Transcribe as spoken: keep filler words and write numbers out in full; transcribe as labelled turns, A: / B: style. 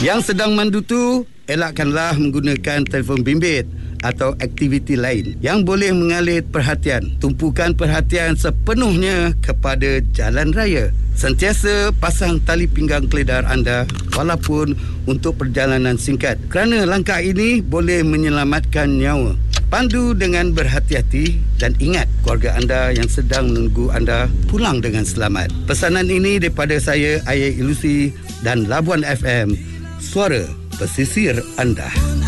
A: Yang sedang mandu tu, elakkanlah menggunakan telefon bimbit atau aktiviti lain yang boleh mengalir perhatian. Tumpukan perhatian sepenuhnya kepada jalan raya. Sentiasa pasang tali pinggang keledar anda walaupun untuk perjalanan singkat, kerana langkah ini boleh menyelamatkan nyawa. Pandu dengan berhati-hati dan ingat keluarga anda yang sedang menunggu anda pulang dengan selamat. Pesanan ini daripada saya, Ayah Ilusi dan Labuan F M, suara pesisir anda.